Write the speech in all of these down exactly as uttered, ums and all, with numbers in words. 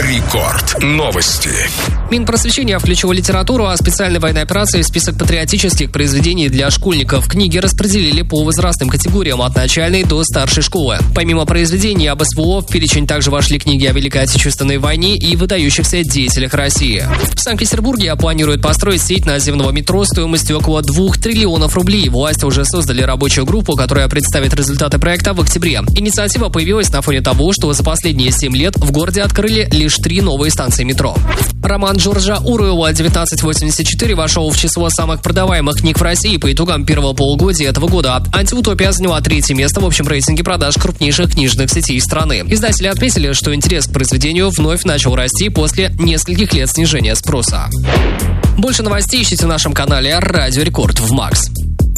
Рекорд. Новости. Минпросвещение включило литературу о специальной военной операции в список патриотических произведений для школьников. Книги распределили по возрастным категориям от начальной до старшей школы. Помимо произведений об СВО, в перечень также вошли книги о Великой Отечественной войне и выдающихся деятелях России. В Санкт-Петербурге планируют построить сеть наземного метро стоимостью около двух триллионов рублей. Власти уже создали рабочую группу, которая представит результаты проекта в октябре. Инициатива появилась на фоне того, что за последние семь лет в городе открыли лишь три новые станции метро. Роман Джорджа Оруэлла «тысяча девятьсот восемьдесят четыре» вошел в число самых продаваемых книг в России по итогам первого полугодия этого года. «Антиутопия» заняла третье место в общем рейтинге продаж крупнейших книжных сетей страны. Издатели отметили, что интерес к произведению вновь начал расти после нескольких лет снижения спроса. Больше новостей ищите в нашем канале «Радио Рекорд» в Макс.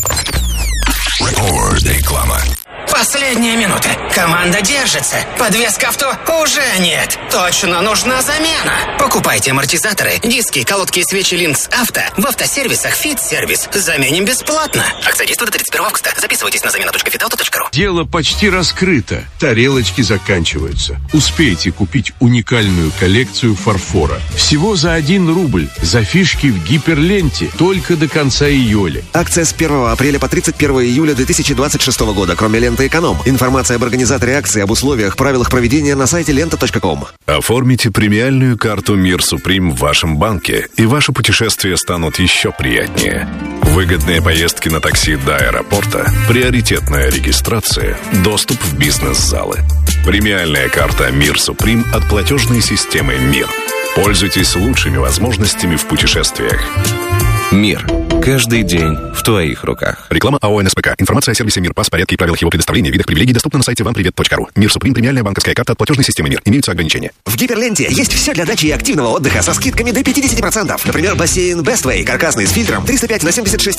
Реклама. Последняя минута. Команда держится. Подвеска авто уже нет. Точно нужна замена. Покупайте амортизаторы, диски, колодки и свечи Линкс Авто в автосервисах «Фит-сервис». Заменим бесплатно. Акция действует до тридцать первого августа. Записывайтесь на замена точка фитауто точка ру. Дело почти раскрыто. Тарелочки заканчиваются. Успейте купить уникальную коллекцию фарфора. Всего за один рубль. За фишки в гиперленте. Только до конца июля. Акция с первого апреля по тридцать первого июля две тысячи двадцать шестого года. Кроме ленты «Эконом». Информация об организаторе акции, об условиях, правилах проведения на сайте лента точка ком. Оформите премиальную карту «Мир Суприм» в вашем банке, и ваши путешествия станут еще приятнее. Выгодные поездки на такси до аэропорта, приоритетная регистрация, доступ в бизнес-залы. Премиальная карта «Мир Суприм» от платежной системы «Мир». Пользуйтесь лучшими возможностями в путешествиях. «Мир». Каждый день в твоих руках. Реклама АО НСПК. Информация о сервисе «Мир», пас, порядке и правилах его предоставления, видах привилегий доступна на сайте вам привет точка ру. «Мир Суприм» — премиальная банковская карта от платежной системы «Мир». Имеются ограничения. В гиперленте есть все для дачи и активного отдыха со скидками до пятьдесят процентов. Например, бассейн Bestway, каркасный с фильтром, триста пять на семьдесят шесть